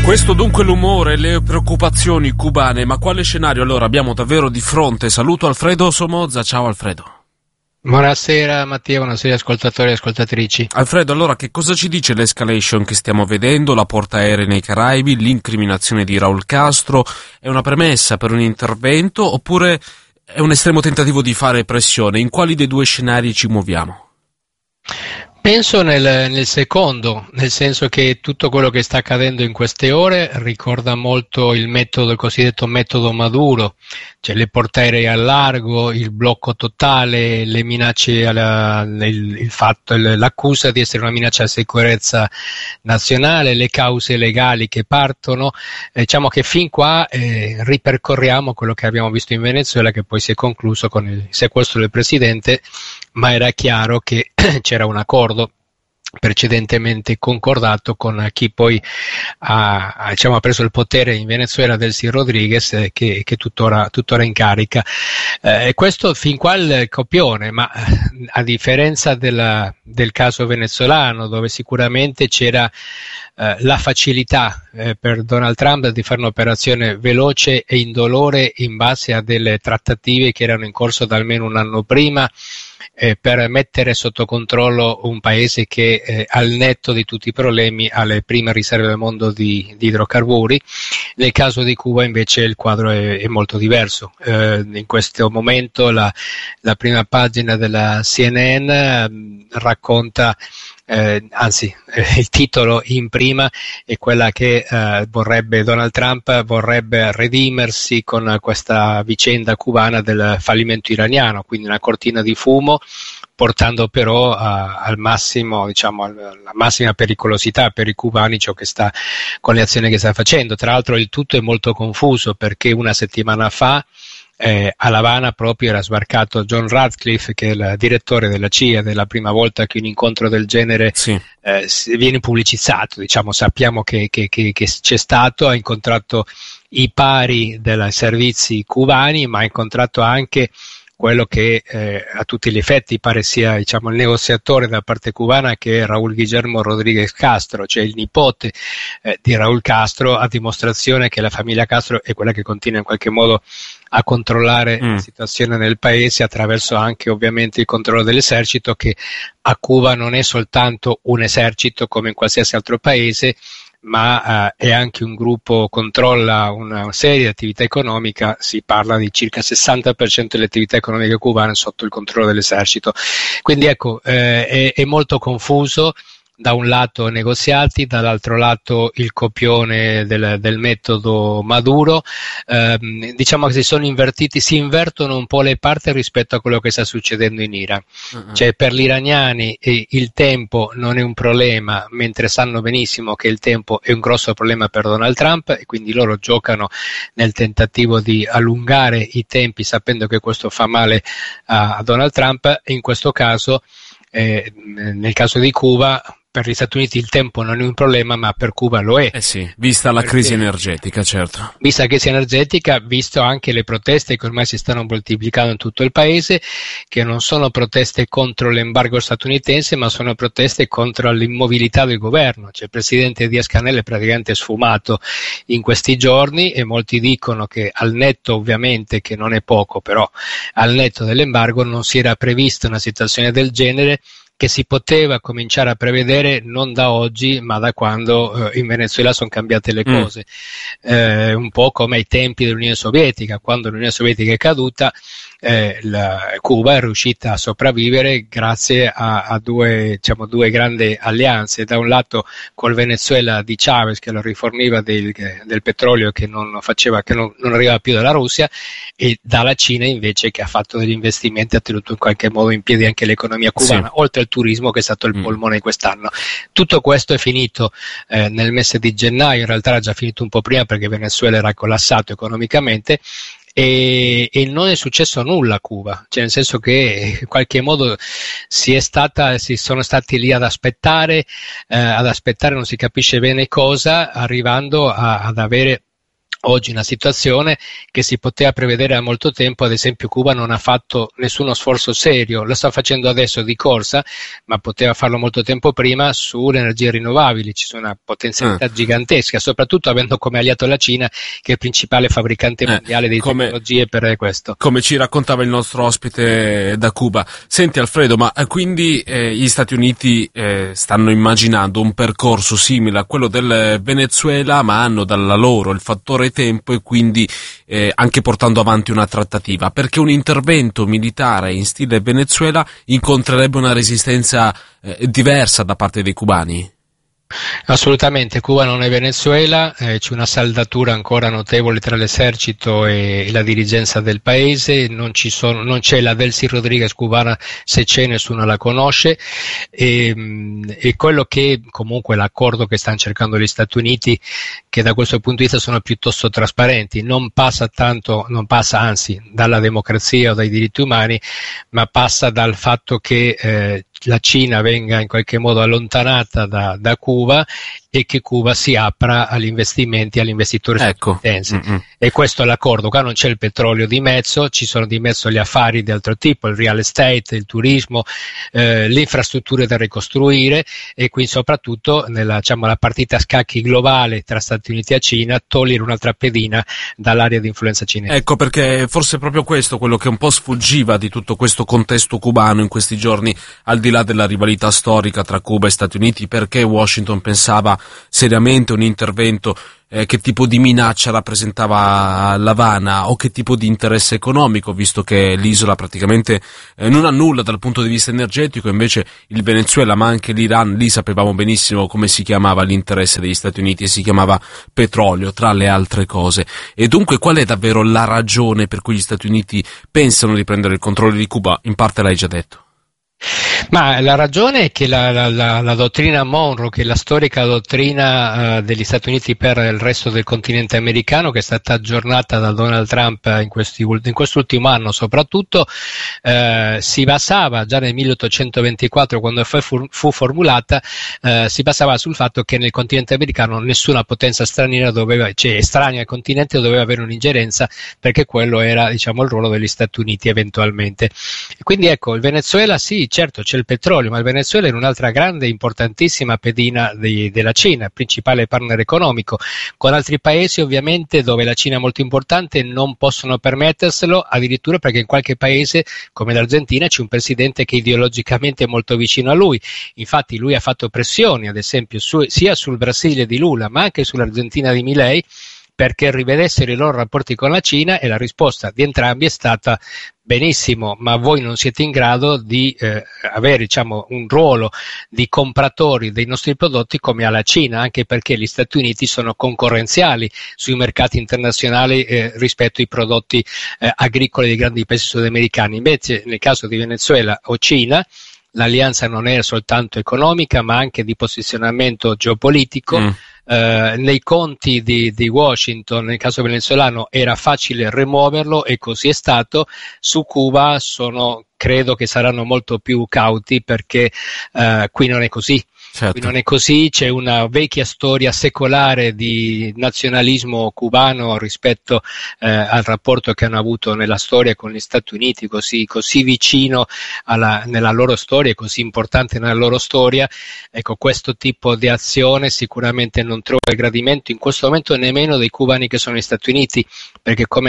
Questo dunque l'umore e le preoccupazioni cubane, ma quale scenario allora abbiamo davvero di fronte? Saluto Alfredo Somoza, ciao Alfredo. Buonasera Mattia, buonasera ascoltatori e ascoltatrici. Alfredo, allora che cosa ci dice l'escalation che stiamo vedendo, la portaerei nei Caraibi, l'incriminazione di Raul Castro? È una premessa per un intervento oppure è un estremo tentativo di fare pressione? In quali dei due scenari ci muoviamo? Penso nel secondo, nel senso che tutto quello che sta accadendo in queste ore ricorda molto il cosiddetto metodo Maduro, cioè le portaerei al largo, il blocco totale, le minacce, l'accusa di essere una minaccia alla sicurezza nazionale, le cause legali che partono. Diciamo che fin qua ripercorriamo quello che abbiamo visto in Venezuela, che poi si è concluso con il sequestro del presidente, ma era chiaro che c'era un accordo precedentemente concordato con chi poi ha preso il potere in Venezuela, Delcy Rodriguez, che tuttora in carica. Questo fin qua il copione, ma a differenza del caso venezuelano, dove sicuramente c'era la facilità per Donald Trump di fare un'operazione veloce e indolore in base a delle trattative che erano in corso da almeno un anno prima, per mettere sotto controllo un paese che al netto di tutti i problemi ha le prime riserve del mondo di idrocarburi. Nel caso di Cuba invece il quadro è molto diverso. In questo momento la prima pagina della CNN racconta, il titolo in prima è quella che Donald Trump vorrebbe redimersi con questa vicenda cubana del fallimento iraniano, quindi una cortina di fumo, portando però al massimo, alla massima pericolosità per i cubani ciò che sta con le azioni che sta facendo. Tra l'altro il tutto è molto confuso, perché una settimana fa a La Habana proprio era sbarcato John Ratcliffe, che è il direttore della CIA, della prima volta che un incontro del genere viene pubblicizzato. Sappiamo che c'è stato, ha incontrato i pari dei servizi cubani, ma ha incontrato anche quello che a tutti gli effetti pare sia il negoziatore da parte cubana, che è Raúl Guillermo Rodríguez Castro, cioè il nipote di Raúl Castro, a dimostrazione che la famiglia Castro è quella che continua in qualche modo a controllare la situazione nel paese, attraverso anche ovviamente il controllo dell'esercito, che a Cuba non è soltanto un esercito come in qualsiasi altro paese, ma è anche un gruppo, controlla una serie di attività economica. Si parla di circa 60% delle attività economiche cubane sotto il controllo dell'esercito. Quindi ecco, è molto confuso. Da un lato negoziati, dall'altro lato il copione del metodo Maduro. Diciamo che si invertono un po' le parti rispetto a quello che sta succedendo in Iran. Cioè, per gli iraniani il tempo non è un problema, mentre sanno benissimo che il tempo è un grosso problema per Donald Trump, e quindi loro giocano nel tentativo di allungare i tempi, sapendo che questo fa male a Donald Trump. In questo caso, nel caso di Cuba, per gli Stati Uniti il tempo non è un problema, ma per Cuba lo è. Vista la crisi energetica, certo. Vista la crisi energetica, visto anche le proteste che ormai si stanno moltiplicando in tutto il paese, che non sono proteste contro l'embargo statunitense, ma sono proteste contro l'immobilità del governo. Cioè, il presidente Díaz-Canel è praticamente sfumato in questi giorni, e molti dicono che al netto, ovviamente, che non è poco, però al netto dell'embargo non si era prevista una situazione del genere, che si poteva cominciare a prevedere non da oggi, ma da quando in Venezuela sono cambiate le cose. Un po' come ai tempi dell'Unione Sovietica. Quando l'Unione Sovietica è caduta, Cuba è riuscita a sopravvivere grazie a due grandi alleanze: da un lato col Venezuela di Chavez, che lo riforniva del petrolio che non arrivava più dalla Russia, e dalla Cina invece, che ha fatto degli investimenti, ha tenuto in qualche modo in piedi anche l'economia cubana, oltre al turismo, che è stato il polmone quest'anno. Tutto questo è finito nel mese di gennaio. In realtà era già finito un po' prima, perché Venezuela era collassato economicamente, e non è successo nulla a Cuba, cioè nel senso che in qualche modo si sono stati lì ad aspettare non si capisce bene cosa, arrivando ad avere oggi una situazione che si poteva prevedere da molto tempo. Ad esempio Cuba non ha fatto nessuno sforzo serio, lo sta facendo adesso di corsa, ma poteva farlo molto tempo prima sulle energie rinnovabili. Ci sono una potenzialità gigantesca, soprattutto avendo come alleato la Cina, che è il principale fabbricante mondiale di tecnologie per questo. Come ci raccontava il nostro ospite da Cuba. Senti Alfredo, ma quindi gli Stati Uniti stanno immaginando un percorso simile a quello del Venezuela, ma hanno dalla loro il fattore tempo e quindi anche portando avanti una trattativa, perché un intervento militare in stile Venezuela incontrerebbe una resistenza diversa da parte dei cubani? Assolutamente, Cuba non è Venezuela, c'è una saldatura ancora notevole tra l'esercito e la dirigenza del paese, non c'è la Delcy Rodriguez cubana, se c'è nessuno la conosce, e quello che comunque l'accordo che stanno cercando gli Stati Uniti, che da questo punto di vista sono piuttosto trasparenti, non passa anzi dalla democrazia o dai diritti umani, ma passa dal fatto che la Cina venga in qualche modo allontanata da Cuba e che Cuba si apra agli investimenti, agli investitori statunitensi. E questo è l'accordo. Qua non c'è il petrolio di mezzo, ci sono di mezzo gli affari di altro tipo, il real estate, il turismo, le infrastrutture da ricostruire, e qui soprattutto la partita a scacchi globale tra Stati Uniti e Cina, togliere un'altra pedina dall'area di influenza cinese. Ecco, perché forse è proprio questo quello che un po' sfuggiva di tutto questo contesto cubano in questi giorni, al di là della rivalità storica tra Cuba e Stati Uniti, perché Washington pensava seriamente un intervento, che tipo di minaccia rappresentava l'Havana o che tipo di interesse economico, visto che l'isola praticamente non ha nulla dal punto di vista energetico, invece il Venezuela ma anche l'Iran, lì sapevamo benissimo come si chiamava l'interesse degli Stati Uniti, e si chiamava petrolio tra le altre cose. E dunque qual è davvero la ragione per cui gli Stati Uniti pensano di prendere il controllo di Cuba? In parte l'hai già detto. Ma la ragione è che la dottrina Monroe, che è la storica dottrina degli Stati Uniti per il resto del continente americano, che è stata aggiornata da Donald Trump in quest'ultimo anno soprattutto, si basava già nel 1824, quando fu formulata, si basava sul fatto che nel continente americano nessuna potenza straniera estranea al continente doveva avere un'ingerenza, perché quello era, diciamo, il ruolo degli Stati Uniti eventualmente. E quindi ecco, il Venezuela sì, certo c'è il petrolio, ma il Venezuela è un'altra grande, importantissima pedina della Cina, principale partner economico, con altri paesi ovviamente dove la Cina è molto importante non possono permetterselo, addirittura perché in qualche paese come l'Argentina c'è un presidente che ideologicamente è molto vicino a lui. Infatti lui ha fatto pressioni, ad esempio, sia sul Brasile di Lula ma anche sull'Argentina di Milei, perché rivedessero i loro rapporti con la Cina, e la risposta di entrambi è stata: benissimo, ma voi non siete in grado di avere, diciamo, un ruolo di compratori dei nostri prodotti come ha la Cina, anche perché gli Stati Uniti sono concorrenziali sui mercati internazionali rispetto ai prodotti agricoli dei grandi paesi sudamericani. Invece nel caso di Venezuela o Cina l'alleanza non è soltanto economica ma anche di posizionamento geopolitico. Nei conti di Washington, nel caso venezuelano, era facile rimuoverlo, e così è stato. Su Cuba credo che saranno molto più cauti, perché qui non è così. Certo. Qui non è così, c'è una vecchia storia secolare di nazionalismo cubano rispetto al rapporto che hanno avuto nella storia con gli Stati Uniti, così vicino nella loro storia, così importante nella loro storia. Ecco, questo tipo di azione sicuramente non trova gradimento in questo momento nemmeno dei cubani che sono negli Stati Uniti, perché come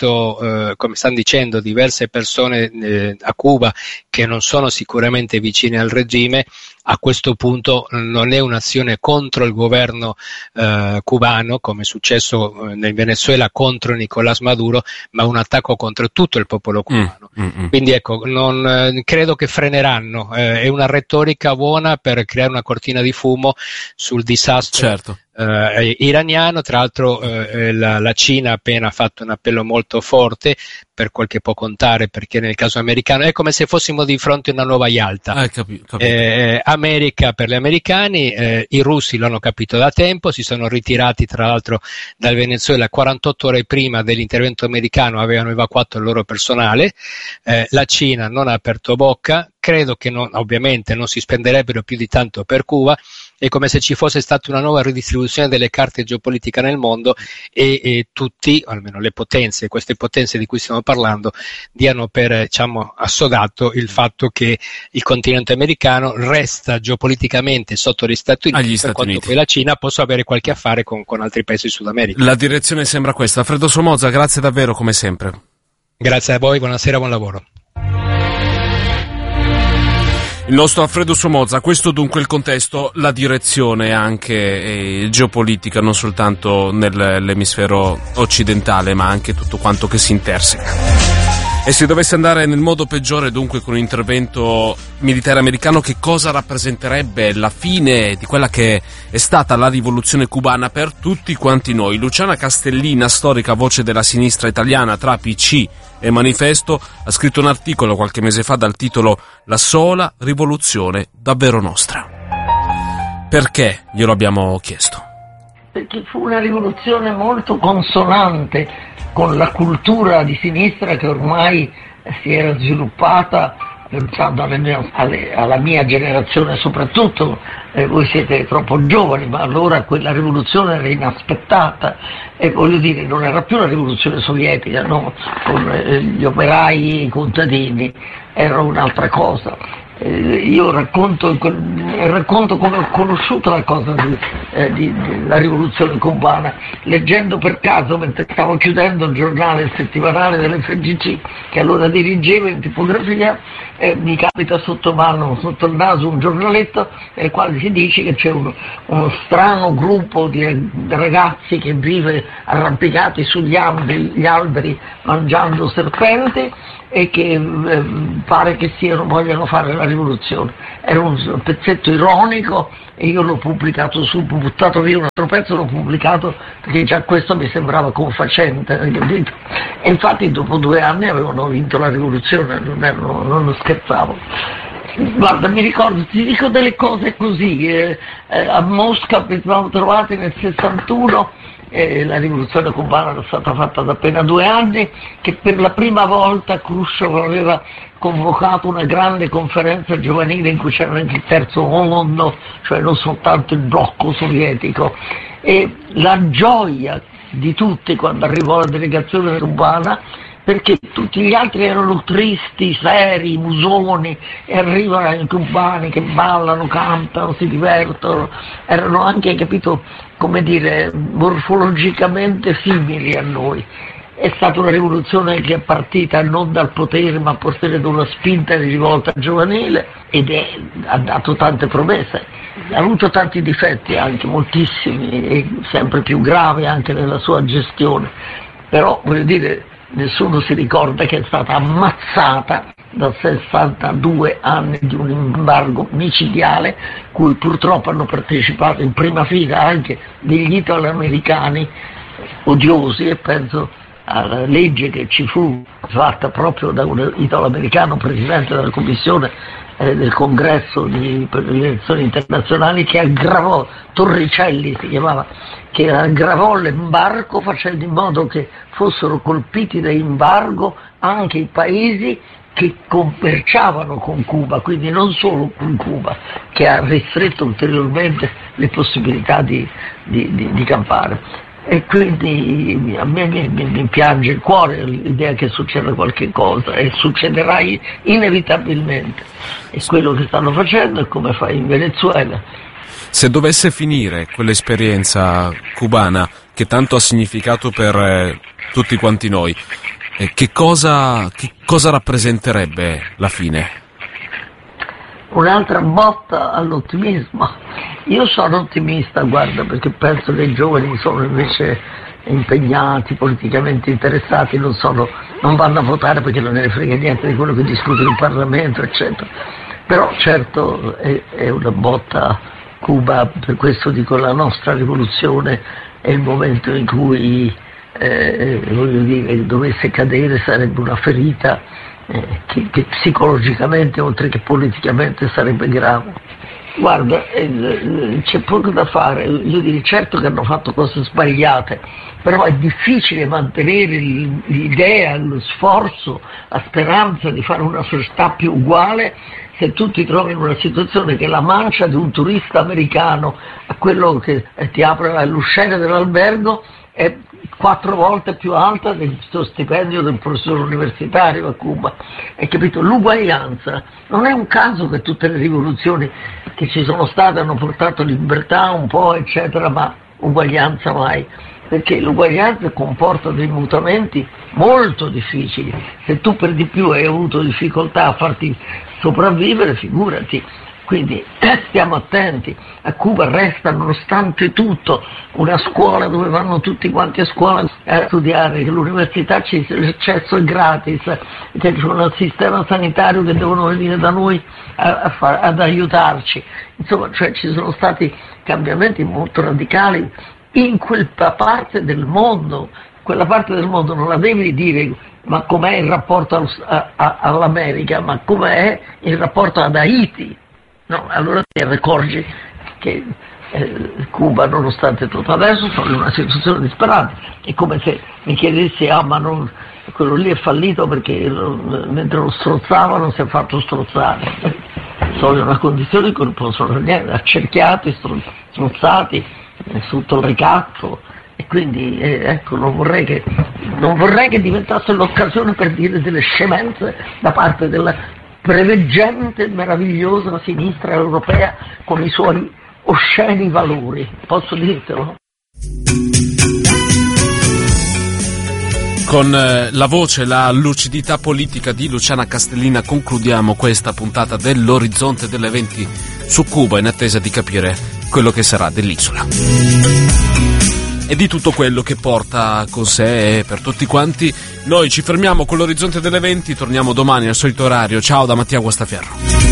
stanno dicendo diverse persone a Cuba che non sono sicuramente vicine al regime, a questo punto non è un'azione contro il governo cubano, come è successo nel Venezuela contro Nicolás Maduro, ma un attacco contro tutto il popolo cubano. Quindi ecco, non credo che freneranno, è una retorica buona per creare una cortina di fumo sul disastro. Certo. Iraniano. Tra l'altro la Cina ha appena fatto un appello molto forte, per quel che può contare, perché nel caso americano è come se fossimo di fronte a una nuova Yalta. Capito. America per gli americani, i russi lo hanno capito da tempo, si sono ritirati tra l'altro dal Venezuela 48 ore prima dell'intervento americano, avevano evacuato il loro personale. La Cina non ha aperto bocca, credo che ovviamente non si spenderebbero più di tanto per Cuba, è come se ci fosse stata una nuova ridistribuzione delle carte geopolitiche nel mondo e tutti, almeno le potenze, queste potenze di cui stiamo parlando, diano per assodato il fatto che il continente americano resta geopoliticamente sotto gli Stati Uniti, per quanto poi la Cina possa avere qualche affare con altri paesi Sud America. La direzione sembra questa. Alfredo Somoza, grazie davvero come sempre. Grazie a voi, buonasera, buon lavoro. Il nostro Alfredo Somoza, questo dunque il contesto, la direzione anche geopolitica, non soltanto nell'emisfero occidentale, ma anche tutto quanto che si interseca. E se dovesse andare nel modo peggiore, dunque, con un intervento militare americano, che cosa rappresenterebbe la fine di quella che è stata la rivoluzione cubana per tutti quanti noi? Luciana Castellina, storica voce della sinistra italiana tra PC e Manifesto, ha scritto un articolo qualche mese fa dal titolo «La sola rivoluzione davvero nostra». Perché? Glielo abbiamo chiesto. Perché fu una rivoluzione molto consonante con la cultura di sinistra che ormai si era sviluppata, pensando alla mia generazione soprattutto, voi siete troppo giovani, ma allora quella rivoluzione era inaspettata e voglio dire, non era più la rivoluzione sovietica, no? Con gli operai e i contadini, era un'altra cosa. Io racconto come ho conosciuto la cosa della rivoluzione cubana, leggendo per caso, mentre stavo chiudendo il giornale settimanale dell'FGC che allora dirigevo in tipografia, mi capita sotto il naso un giornaletto nel quale si dice che c'è uno strano gruppo di ragazzi che vive arrampicati sugli alberi mangiando serpenti e che pare che vogliono fare la rivoluzione. Era un pezzetto ironico e io l'ho pubblicato buttato via un altro pezzo, l'ho pubblicato perché già questo mi sembrava confacente, e infatti dopo 2 anni avevano vinto la rivoluzione, non scherzavo. Guarda, mi ricordo, ti dico delle cose così, a Mosca ci siamo trovati nel 61, la rivoluzione cubana era stata fatta da appena 2 anni, che per la prima volta Khrushchev aveva convocato una grande conferenza giovanile in cui c'era anche il terzo mondo, cioè non soltanto il blocco sovietico, e la gioia di tutti quando arrivò la delegazione cubana, perché tutti gli altri erano tristi, seri, musoni, e arrivano i cubani che ballano, cantano, si divertono, erano anche, capito, come dire, morfologicamente simili a noi. È stata una rivoluzione che è partita non dal potere ma possedendo una spinta di rivolta giovanile ed ha dato tante promesse, ha avuto tanti difetti, anche moltissimi, e sempre più gravi anche nella sua gestione, però voglio dire, nessuno si ricorda che è stata ammazzata da 62 anni di un embargo micidiale cui purtroppo hanno partecipato in prima fila anche degli italoamericani odiosi, e penso alla legge che ci fu fatta proprio da un italoamericano presidente della commissione del congresso per le elezioni internazionali, che aggravò, Torricelli si chiamava, che aggravò l'embargo facendo in modo che fossero colpiti da embargo anche i paesi che commerciavano con Cuba, quindi non solo con Cuba, che ha ristretto ulteriormente le possibilità di campare. E quindi a me mi piange il cuore l'idea che succeda qualche cosa, e succederà inevitabilmente. E quello che stanno facendo è come fa in Venezuela. Se dovesse finire quell'esperienza cubana che tanto ha significato per tutti quanti noi, che cosa rappresenterebbe la fine? Un'altra botta all'ottimismo. Io sono ottimista, guarda, perché penso che i giovani sono invece impegnati, politicamente interessati, non vanno a votare perché non ne frega niente di quello che discutono in Parlamento, eccetera. Però certo è una botta Cuba, per questo dico la nostra rivoluzione è il momento in cui voglio dire, dovesse cadere sarebbe una ferita che psicologicamente oltre che politicamente sarebbe grave. Guarda, c'è poco da fare, io direi certo che hanno fatto cose sbagliate, però è difficile mantenere l'idea, lo sforzo, la speranza di fare una società più uguale se tu ti trovi in una situazione che la mancia di un turista americano a quello che ti apre l'uscita dell'albergo è 4 volte più alta del suo stipendio del professore universitario a Cuba. Hai capito? L'uguaglianza. Non è un caso che tutte le rivoluzioni che ci sono state hanno portato libertà un po', eccetera, ma uguaglianza mai. Perché l'uguaglianza comporta dei mutamenti molto difficili. Se tu per di più hai avuto difficoltà a farti sopravvivere, figurati. Quindi stiamo attenti. A Cuba resta, nonostante tutto, una scuola dove vanno tutti quanti a scuola a studiare, che l'università l'accesso è gratis, che c'è un sistema sanitario che devono venire da noi ad aiutarci. Insomma, cioè, ci sono stati cambiamenti molto radicali in quella parte del mondo. Quella parte del mondo non la devi dire ma com'è il rapporto all'America, ma com'è il rapporto ad Haiti. No, allora ti accorgi che Cuba, nonostante tutto, adesso sono in una situazione disperata. È come se mi chiedessi, ma non, quello lì è fallito perché mentre lo strozzavano si è fatto strozzare. Sono in una condizione in cui non possono fare niente, accerchiati, strozzati, sotto il ricatto. E quindi ecco, non vorrei che diventasse l'occasione per dire delle scemenze da parte della preveggente e meravigliosa sinistra europea con i suoi osceni valori. Posso dirtelo? Con la voce, la lucidità politica di Luciana Castellina concludiamo questa puntata dell'Orizzonte delle 20 su Cuba, in attesa di capire quello che sarà dell'isola e di tutto quello che porta con sé per tutti quanti. Noi ci fermiamo con l'Orizzonte delle 20, torniamo domani al solito orario. Ciao da Mattia Guastaferro.